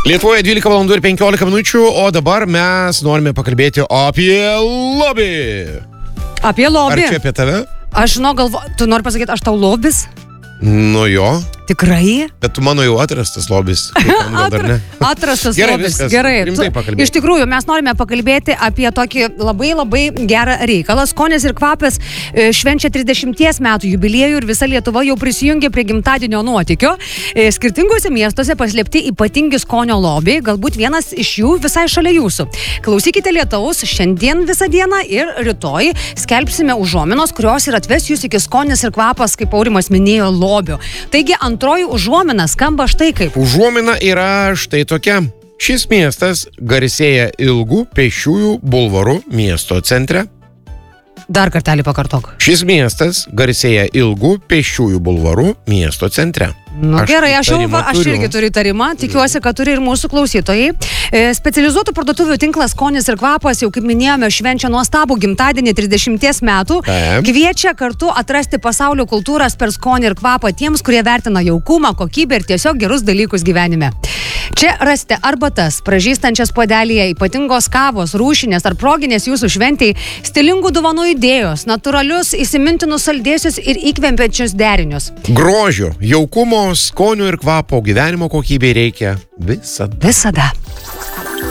Lietuvoje 12 valandų ir 15 minučių, o dabar mes norime pakalbėti apie lobį. Apie lobį. Ar čia apie tave? Aš tu nori pasakyti, aš tau lobis? Nu jo. Tikrai? Bet tu mano jau atrastas lobis. Gal dar ne? Atrastas Gerai, lobis. viskas. Gerai. Rimtai pakalbėti. Iš tikrųjų, mes norime pakalbėti apie tokį labai gerą reikalą. Skonis ir kvapas švenčia 30 metų jubiliejų ir visa Lietuva jau prisijungė prie gimtadienio nuotykio. Skirtingose miestuose paslėpti ypatingi skonio lobiai, galbūt vienas iš jų visai šalia jūsų. Klausykite Lietaus šiandien visą dieną ir rytoj skelbsime užuominos, kurios ir atves jūs iki skonis ir kvapas, kaip Aurimas minėjo, lobio. Taigi antroji užuomina skamba štai kaip. Užuomina yra štai tokia. Šis miestas garsėja ilgų pėsčiųjų bulvarų miesto centre. Dar kartelį pakartok. Šis miestas garsėja ilgų pėsčiųjų bulvarų miesto centre. Nu, gerai, aš turiu. irgi turiu įtarimą, tikiuosi, kad turi ir mūsų klausytojai. Specializuotų parduotuvių tinklas Skonis ir kvapas, jau kaip minėjome, švenčia nuostabų gimtadienį 30 metų. Kviečia kartu atrasti pasaulio kultūras per skonį ir kvapą tiems, kurie vertina jaukumą, kokybę ir tiesiog gerus dalykus gyvenime. Čia rasite arbatas, pražystančias puodelėje, ypatingos kavos, rūšinės ar proginės jūsų šventei, stilingų dovanų idėjos, natūralius, įsimintinus saldėsius ir įkvempiančius derinius. Grožio, jaukumo, skonio ir kvapo gyvenimo kokybei reikia visada. Visada.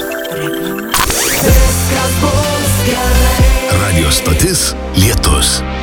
Radio stotis Lietus.